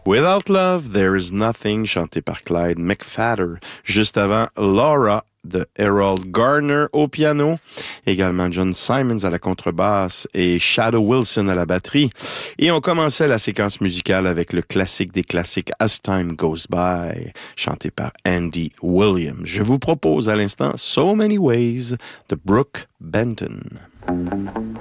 Without Love, There Is Nothing, chanté par Clyde McPhatter. Juste avant, Laura de Harold Garner au piano. Également John Simons à la contrebasse et Shadow Wilson à la batterie. Et on commençait la séquence musicale avec le classique des classiques As Time Goes By, chanté par Andy Williams. Je vous propose à l'instant So Many Ways de Brooke Benton.